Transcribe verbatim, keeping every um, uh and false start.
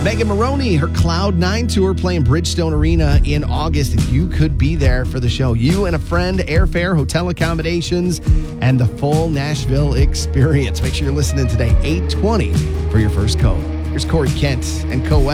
Megan Maroney, her Cloud nine tour playing Bridgestone Arena in August. If you could be there for the show, you and a friend, airfare, hotel accommodations, and the full Nashville experience. Make sure you're listening today, eight twenty for your first code. Here's Corey Kent and Co.